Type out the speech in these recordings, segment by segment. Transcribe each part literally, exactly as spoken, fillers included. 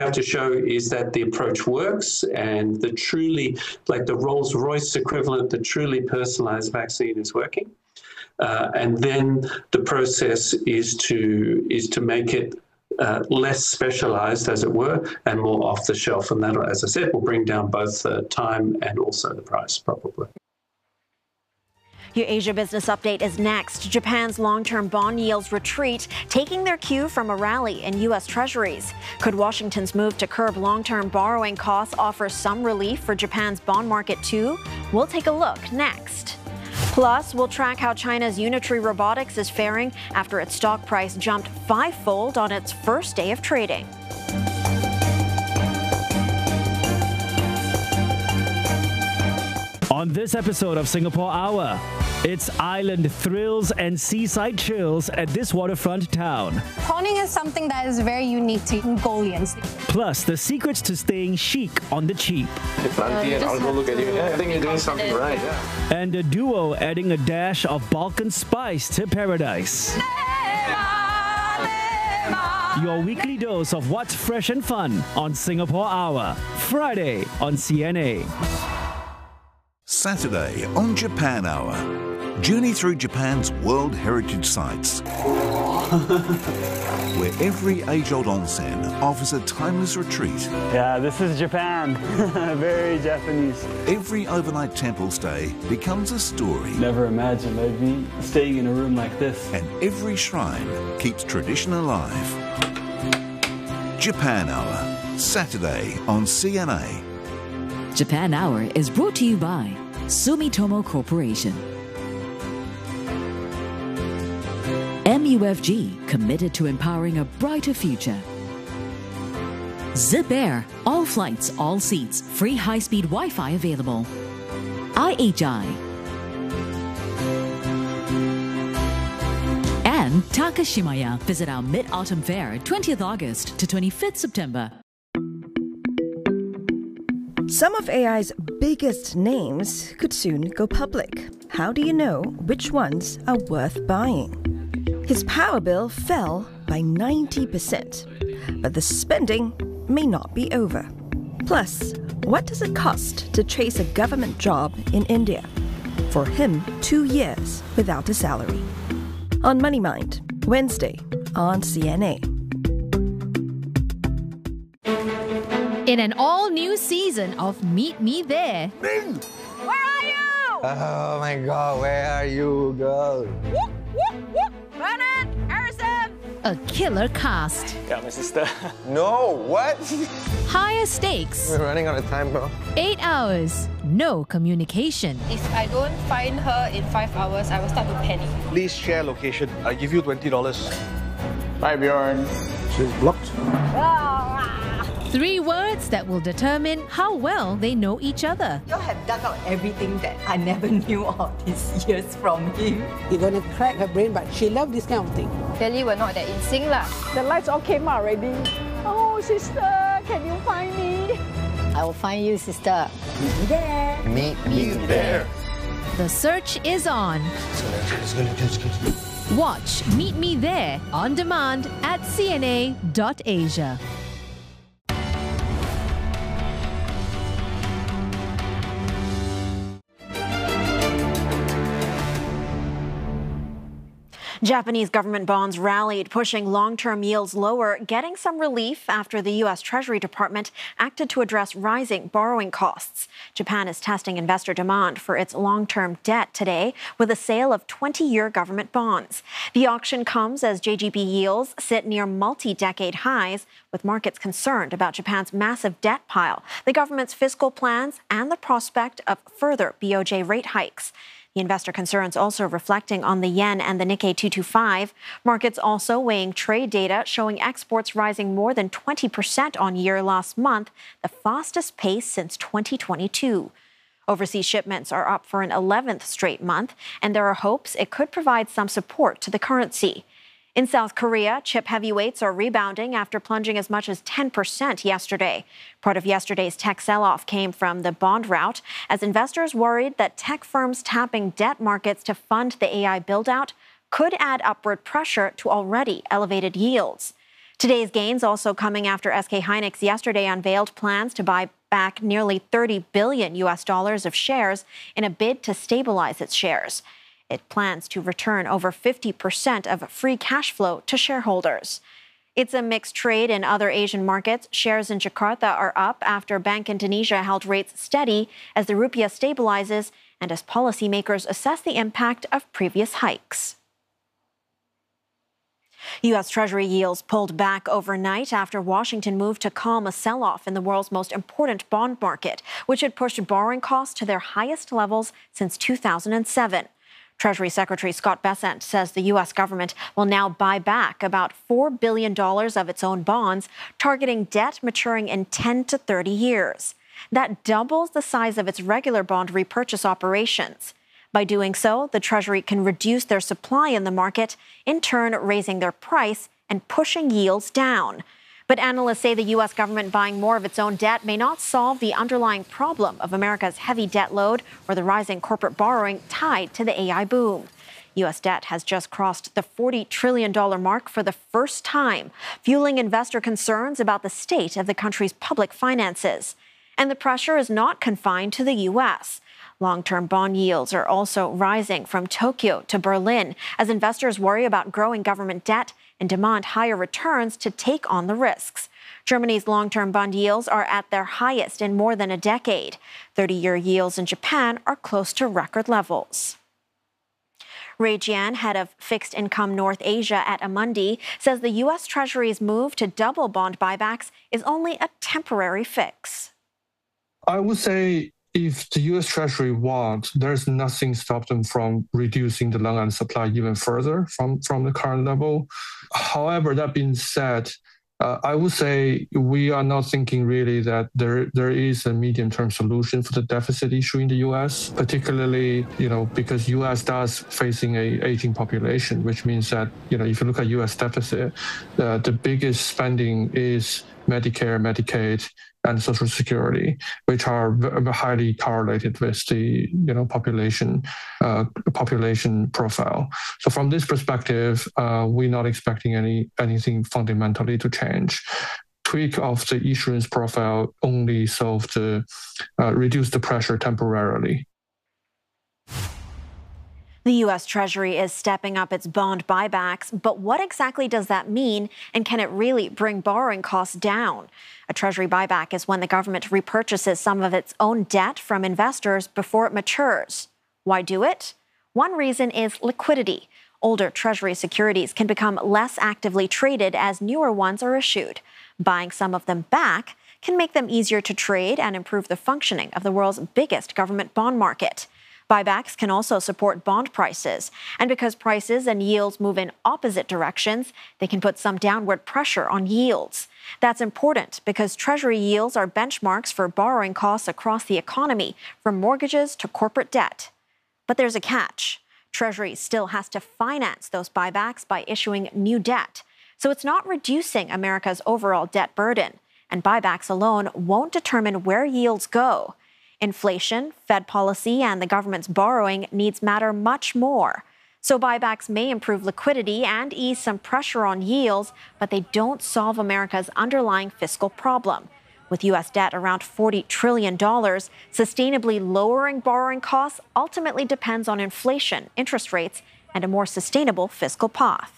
have to show is that the approach works and the truly, like the Rolls-Royce equivalent, the truly personalized vaccine is working. Uh, and then the process is to is to make it uh, less specialized, as it were, and more off the shelf. And that, as I said, will bring down both the time and also the price, probably. Your Asia Business Update is next. Japan's long-term bond yields retreat, taking their cue from a rally in U S Treasuries. Could Washington's move to curb long-term borrowing costs offer some relief for Japan's bond market too? We'll take a look next. Plus, we'll track how China's Unitree Robotics is faring after its stock price jumped fivefold on its first day of trading. On this episode of Singapore Hour, it's island thrills and seaside chills at this waterfront town. Prawning is something that is very unique to Mongolians. Plus, the secrets to staying chic on the cheap. If Auntie and Uncle look at you, yeah, I think you're doing something right. Yeah. And a duo adding a dash of Balkan spice to paradise. Your weekly dose of what's fresh and fun on Singapore Hour, Friday on C N A. Saturday on Japan Hour. Journey through Japan's World Heritage Sites, where every age-old onsen offers a timeless retreat. Yeah, this is Japan. Very Japanese. Every overnight temple stay becomes a story. Never imagined I'd be staying in a room like this. And every shrine keeps tradition alive. Japan Hour, Saturday on C N A. Japan Hour is brought to you by Sumitomo Corporation. M U F G, committed to empowering a brighter future. Zip Air, all flights, all seats, free high-speed Wi-Fi available. I H I. And Takashimaya. Visit our Mid-Autumn Fair, twentieth August to twenty-fifth September. Some of A I's biggest names could soon go public. How do you know which ones are worth buying? His power bill fell by ninety percent, but the spending may not be over. Plus, what does it cost to chase a government job in India? For him, two years without a salary. On Money Mind, Wednesday on C N A. In an all-new season of Meet Me There. Ming! Where are you? Oh my god, where are you, girl? Whoop, whoop, whoop. Bernard, Harrison. A killer cast. Got my sister. No, what? Higher stakes. We're running out of time, bro. Eight hours. No communication. If I don't find her in five hours, I will start to panic. Please share location. I give you twenty dollars. Bye, Bjorn. She's blocked. Three words that will determine how well they know each other. You have dug out everything that I never knew all these years from him. You're gonna crack her brain, but she loved this kind of thing. Clearly, we're not that in sync lah. The lights all came out already. Oh, sister, can you find me? I will find you, sister. Meet me there. Meet me there. The search is on. Watch Meet Me There on demand at C N A dot Asia. Japanese government bonds rallied, pushing long-term yields lower, getting some relief after the U S Treasury Department acted to address rising borrowing costs. Japan is testing investor demand for its long-term debt today with a sale of twenty-year government bonds. The auction comes as J G B yields sit near multi-decade highs, with markets concerned about Japan's massive debt pile, the government's fiscal plans, and the prospect of further B O J rate hikes. The investor concerns also reflecting on the yen and the Nikkei two twenty-five. Markets also weighing trade data showing exports rising more than twenty percent on year last month, the fastest pace since twenty twenty-two. Overseas shipments are up for an eleventh straight month, and there are hopes it could provide some support to the currency. In South Korea, chip heavyweights are rebounding after plunging as much as ten percent yesterday. Part of yesterday's tech sell-off came from the bond rout, as investors worried that tech firms tapping debt markets to fund the A I build-out could add upward pressure to already elevated yields. Today's gains also coming after S K Hynix yesterday unveiled plans to buy back nearly thirty billion U S dollars of shares in a bid to stabilize its shares. It plans to return over fifty percent of free cash flow to shareholders. It's a mixed trade in other Asian markets. Shares in Jakarta are up after Bank Indonesia held rates steady as the rupiah stabilizes and as policymakers assess the impact of previous hikes. U S. Treasury yields pulled back overnight after Washington moved to calm a sell-off in the world's most important bond market, which had pushed borrowing costs to their highest levels since two thousand seven. Treasury Secretary Scott Bessent says the U S government will now buy back about four billion dollars of its own bonds, targeting debt maturing in ten to thirty years. That doubles the size of its regular bond repurchase operations. By doing so, the Treasury can reduce their supply in the market, in turn raising their price and pushing yields down. But analysts say the U S government buying more of its own debt may not solve the underlying problem of America's heavy debt load or the rising corporate borrowing tied to the A I boom. U S debt has just crossed the forty trillion dollars mark for the first time, fueling investor concerns about the state of the country's public finances. And the pressure is not confined to the U S. Long-term bond yields are also rising from Tokyo to Berlin as investors worry about growing government debt and demand higher returns to take on the risks. Germany's long-term bond yields are at their highest in more than a decade. thirty-year yields in Japan are close to record levels. Ray Jian, head of Fixed Income North Asia at Amundi, says the U S. Treasury's move to double bond buybacks is only a temporary fix. I would say if the U S. Treasury wants, there's nothing stop them from reducing the long end supply even further from, from the current level. However, that being said, uh, I would say we are not thinking really that there there is a medium-term solution for the deficit issue in the U S, particularly, you know, because U S does facing a aging population, which means that, you know, if you look at U S deficit, uh, the biggest spending is Medicare, Medicaid, and Social Security, which are highly correlated with the you know population uh, population profile. So from this perspective, uh, we're not expecting any anything fundamentally to change. Tweak of the issuance profile only solve the uh, reduce the pressure temporarily. The U S. Treasury is stepping up its bond buybacks, but what exactly does that mean, and can it really bring borrowing costs down? A Treasury buyback is when the government repurchases some of its own debt from investors before it matures. Why do it? One reason is liquidity. Older Treasury securities can become less actively traded as newer ones are issued. Buying some of them back can make them easier to trade and improve the functioning of the world's biggest government bond market. Buybacks can also support bond prices, and because prices and yields move in opposite directions, they can put some downward pressure on yields. That's important because Treasury yields are benchmarks for borrowing costs across the economy, from mortgages to corporate debt. But there's a catch. Treasury still has to finance those buybacks by issuing new debt. So it's not reducing America's overall debt burden, and buybacks alone won't determine where yields go. Inflation, Fed policy, and the government's borrowing needs matter much more. So buybacks may improve liquidity and ease some pressure on yields, but they don't solve America's underlying fiscal problem. With U S debt around forty trillion dollars, sustainably lowering borrowing costs ultimately depends on inflation, interest rates, and a more sustainable fiscal path.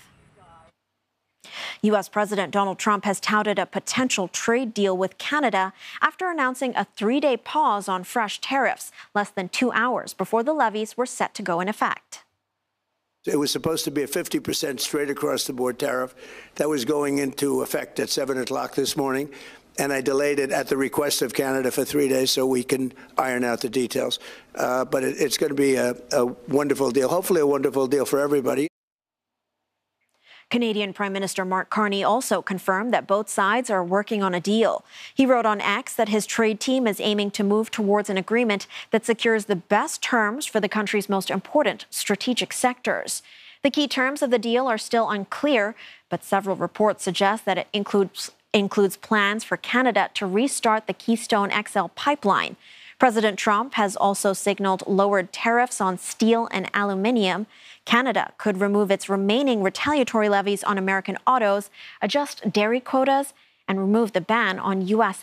U S. President Donald Trump has touted a potential trade deal with Canada after announcing a three-day pause on fresh tariffs less than two hours before the levies were set to go in effect. It was supposed to be a fifty percent straight across the board tariff that was going into effect at seven o'clock this morning. And I delayed it at the request of Canada for three days so we can iron out the details. Uh, but it, it's going to be a, a wonderful deal, hopefully a wonderful deal for everybody. Canadian Prime Minister Mark Carney also confirmed that both sides are working on a deal. He wrote on X that his trade team is aiming to move towards an agreement that secures the best terms for the country's most important strategic sectors. The key terms of the deal are still unclear, but several reports suggest that it includes, includes plans for Canada to restart the Keystone X L pipeline. President Trump has also signaled lowered tariffs on steel and aluminium. Canada could remove its remaining retaliatory levies on American autos, adjust dairy quotas, and remove the ban on U S